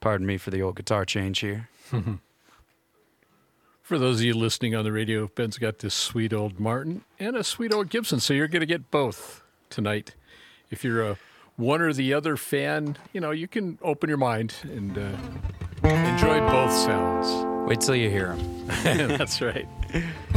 Pardon me for the old guitar change here. For those of you listening on the radio, Ben's got this sweet old Martin and a sweet old Gibson, so you're going to get both tonight. If you're a one or the other fan, you can open your mind and enjoy both sounds. Wait till you hear them. That's right.